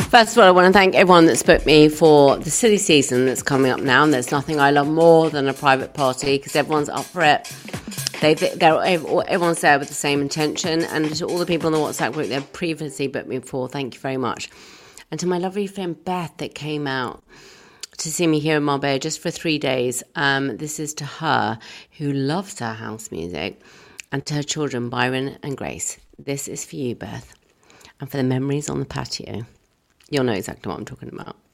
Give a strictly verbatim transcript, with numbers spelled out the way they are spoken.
First of all, I want to thank everyone that's booked me for the silly season that's coming up now. And there's nothing I love more than a private party because everyone's up for it. They, they're, everyone's there with the same intention. And to all the people in the WhatsApp group they've previously booked me for, thank you very much. And to my lovely friend Beth that came out to see me here in Marbella just for three days. Um, this is to her, who loves her house music, and to her children, Byron and Grace. This is for you, Beth, and for the memories on the patio. You'll know exactly what I'm talking about.